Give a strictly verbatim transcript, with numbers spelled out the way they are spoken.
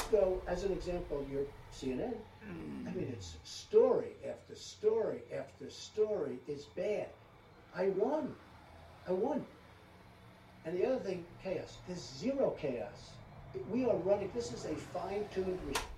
just go, as an example, your C N N. I mean, it's story after story after story is bad. I won. I won. And the other thing, chaos. There's zero chaos. We are running, this is a fine-tuned machine.